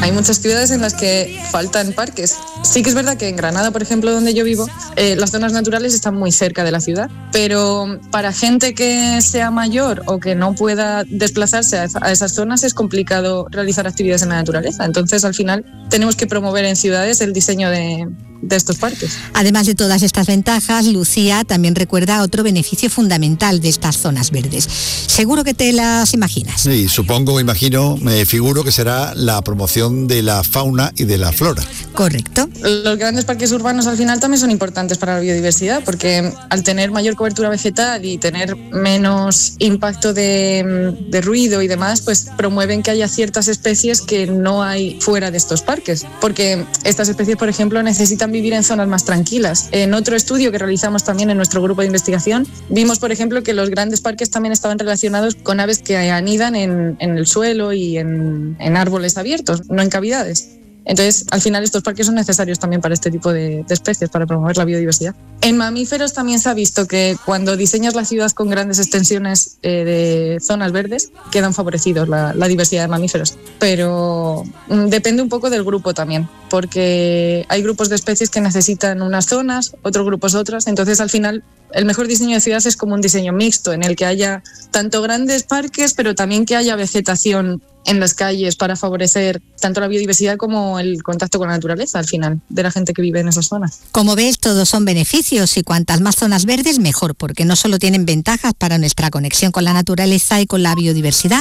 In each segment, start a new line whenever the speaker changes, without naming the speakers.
Hay muchas ciudades en las que faltan parques. Sí que es verdad que en Granada, por ejemplo, donde yo vivo, las zonas naturales están muy cerca de la ciudad, pero para gente que sea mayor o que no pueda desplazarse a esas zonas es complicado realizar actividades en la naturaleza. Entonces, al final, tenemos que promover en ciudades el diseño de estos parques.
Además de todas estas ventajas, Lucía también recuerda otro beneficio fundamental de estas zonas verdes. Seguro que te las imaginas.
Sí, imagino, me figuro que será la promoción de la fauna y de la flora.
Correcto.
Los grandes parques urbanos al final también son importantes para la biodiversidad, porque al tener mayor cobertura vegetal y tener menos impacto de ruido y demás, pues promueven que haya ciertas especies que no hay fuera de estos parques, porque estas especies, por ejemplo, necesitan vivir en zonas más tranquilas. En otro estudio que realizamos también en nuestro grupo de investigación, vimos, por ejemplo, que los grandes parques también estaban relacionados con aves que anidan en el suelo y en árboles abiertos, no en cavidades. Entonces, al final, estos parques son necesarios también para este tipo de especies, para promover la biodiversidad. En mamíferos también se ha visto que cuando diseñas la ciudad con grandes extensiones de zonas verdes, quedan favorecidos la diversidad de mamíferos. Pero depende un poco del grupo también, porque hay grupos de especies que necesitan unas zonas, otros grupos otras. Entonces, al final, el mejor diseño de ciudad es como un diseño mixto, en el que haya tanto grandes parques, pero también que haya vegetación en las calles para favorecer tanto la biodiversidad como el contacto con la naturaleza, al final, de la gente que vive en esas zonas.
Como ves, todos son beneficios y cuantas más zonas verdes, mejor, porque no solo tienen ventajas para nuestra conexión con la naturaleza y con la biodiversidad.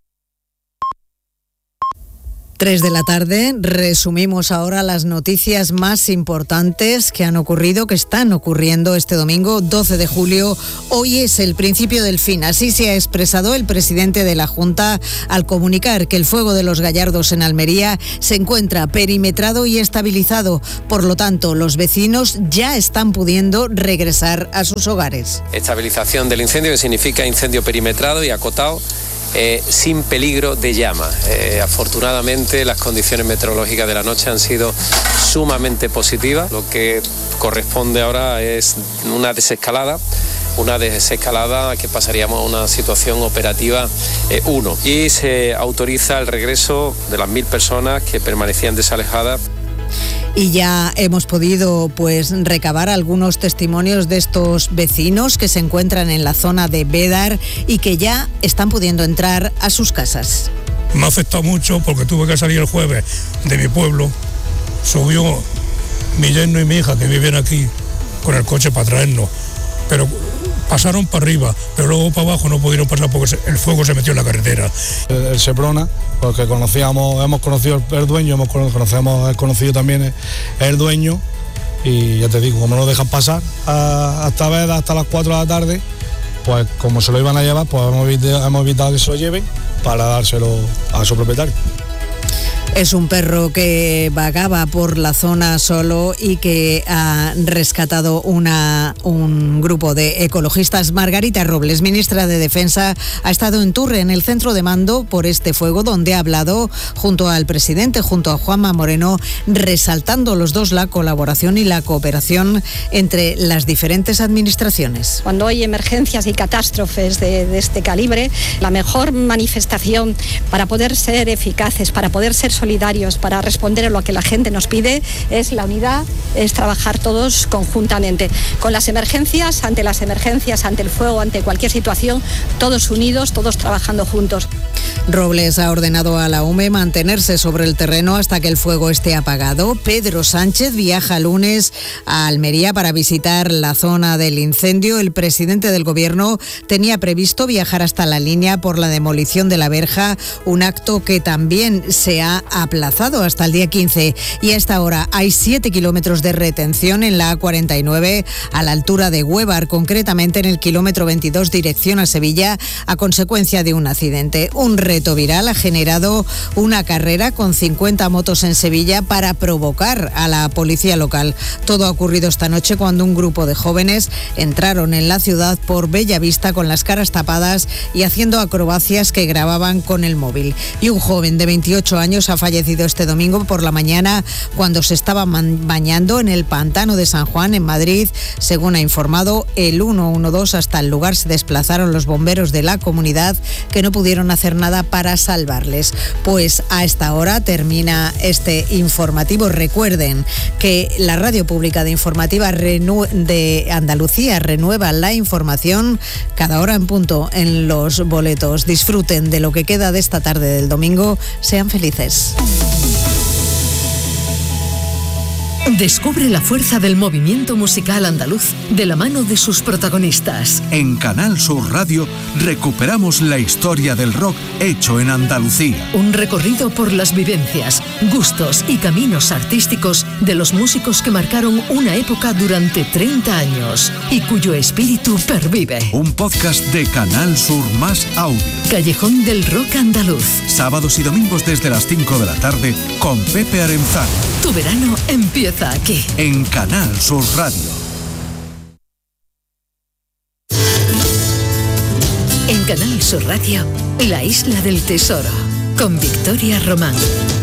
3 de la tarde, resumimos ahora las noticias más importantes que han ocurrido, que están ocurriendo este domingo 12 de julio. Hoy es el principio del fin, así se ha expresado el presidente de la Junta al comunicar que el fuego de los Gallardos en Almería se encuentra perimetrado y estabilizado. Por lo tanto, los vecinos ya están pudiendo regresar a sus hogares.
Estabilización del incendio, que significa incendio perimetrado y acotado, sin peligro de llama. Afortunadamente las condiciones meteorológicas de la noche han sido sumamente positivas. Lo que corresponde ahora es una desescalada que pasaríamos a una situación operativa 1. Y se autoriza el regreso de las 1.000 personas que permanecían desalejadas.
Y ya hemos podido recabar algunos testimonios de estos vecinos que se encuentran en la zona de Bédar y que ya están pudiendo entrar a sus casas.
Me ha afectado mucho porque tuve que salir el jueves de mi pueblo. Subió mi yerno y mi hija que viven aquí con el coche para traernos, pero pasaron para arriba, pero luego para abajo no pudieron pasar porque el fuego se metió en la carretera.
El Seprona, porque hemos conocido el dueño, hemos conocido también el dueño, y ya te digo, como no dejan pasar hasta las 4 de la tarde, pues como se lo iban a llevar, pues hemos evitado que se lo lleven para dárselo a su propietario.
Es un perro que vagaba por la zona solo y que ha rescatado un grupo de ecologistas. Margarita Robles, ministra de Defensa, ha estado en Turre, en el centro de mando por este fuego, donde ha hablado junto al presidente, junto a Juanma Moreno, resaltando los dos la colaboración y la cooperación entre las diferentes administraciones.
Cuando hay emergencias y catástrofes de este calibre, la mejor manifestación para poder ser eficaces, para poder ser solidarios, para responder a lo que la gente nos pide, es la unidad, es trabajar todos conjuntamente. Con las emergencias, ante el fuego, ante cualquier situación, todos unidos, todos trabajando juntos.
Robles ha ordenado a la UME mantenerse sobre el terreno hasta que el fuego esté apagado. Pedro Sánchez viaja lunes a Almería para visitar la zona del incendio. El presidente del Gobierno tenía previsto viajar hasta la línea por la demolición de la verja, un acto que también se ha aplazado hasta el día 15. Y a esta hora hay 7 kilómetros de retención en la A49 a la altura de Huévar, concretamente en el kilómetro 22 dirección a Sevilla, a consecuencia de un accidente. Un reto viral ha generado una carrera con 50 motos en Sevilla para provocar a la policía local. Todo ha ocurrido esta noche cuando un grupo de jóvenes entraron en la ciudad por Bellavista con las caras tapadas y haciendo acrobacias que grababan con el móvil. Y un joven de 28 años ha fallecido este domingo por la mañana cuando se estaba bañando en el pantano de San Juan, en Madrid. Según ha informado el 112, hasta el lugar se desplazaron los bomberos de la comunidad, que no pudieron hacer nada nada para salvarles. Pues a esta hora termina este informativo. Recuerden que la Radio Pública de Informativa de Andalucía renueva la información cada hora en punto en los boletos. Disfruten de lo que queda de esta tarde del domingo. Sean felices.
Descubre la fuerza del movimiento musical andaluz de la mano de sus protagonistas.
En Canal Sur Radio recuperamos la historia del rock hecho en Andalucía.
Un recorrido por las vivencias, gustos y caminos artísticos de los músicos que marcaron una época durante 30 años y cuyo espíritu pervive.
Un podcast de Canal Sur más audio.
Callejón del Rock Andaluz.
Sábados y domingos desde las 5 de la tarde con Pepe Arenzano.
Tu verano empieza aquí.
En Canal Sur Radio.
En Canal Sur Radio, La Isla del Tesoro, con Victoria Román.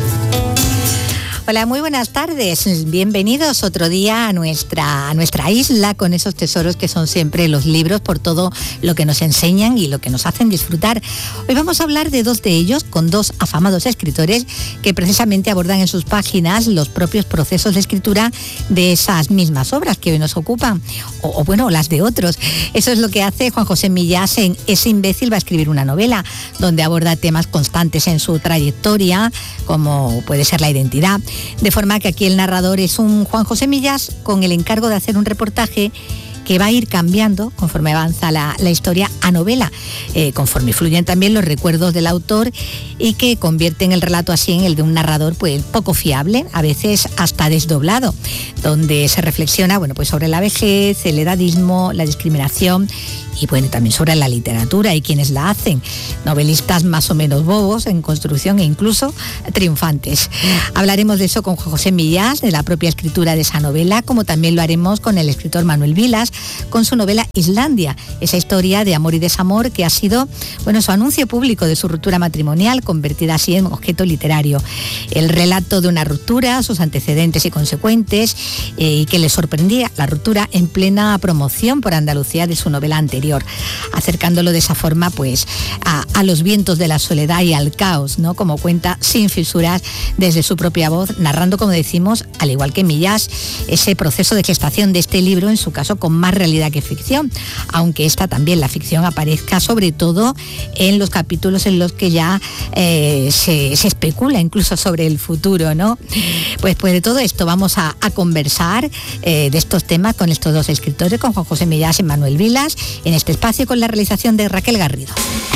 Hola, muy buenas tardes. Bienvenidos otro día a nuestra isla con esos tesoros que son siempre los libros, por todo lo que nos enseñan y lo que nos hacen disfrutar. Hoy vamos a hablar de dos de ellos, con dos afamados escritores que precisamente abordan en sus páginas los propios procesos de escritura de esas mismas obras que hoy nos ocupan, o bueno, las de otros. Eso es lo que hace Juan José Millás en Ese imbécil va a escribir una novela, donde aborda temas constantes en su trayectoria, como puede ser la identidad. De forma que aquí el narrador es un Juan José Millás con el encargo de hacer un reportaje que va a ir cambiando conforme avanza la historia a novela, conforme fluyen también los recuerdos del autor y que convierten el relato así en el de un narrador pues poco fiable, a veces hasta desdoblado, donde se reflexiona pues sobre la vejez, el edadismo, la discriminación y bueno, también sobre la literatura y quienes la hacen, novelistas más o menos bobos en construcción e incluso triunfantes. Hablaremos de eso con Juan José Millás, de la propia escritura de esa novela, como también lo haremos con el escritor Manuel Vilas, con su novela Islandia, esa historia de amor y desamor que ha sido, su anuncio público de su ruptura matrimonial, convertida así en objeto literario. El relato de una ruptura, sus antecedentes y consecuentes, y que le sorprendía la ruptura en plena promoción por Andalucía de su novela anterior, acercándolo de esa forma a los vientos de la soledad y al caos, ¿no? Como cuenta sin fisuras desde su propia voz, narrando, como decimos, al igual que Millás, ese proceso de gestación de este libro, en su caso con más realidad que ficción, aunque esta también, la ficción, aparezca sobre todo en los capítulos en los que ya se especula incluso sobre el futuro, ¿no? Pues de todo esto vamos a conversar de estos temas con estos dos escritores, con Juan José Millás y Manuel Vilas, en este espacio con la realización de Raquel Garrido.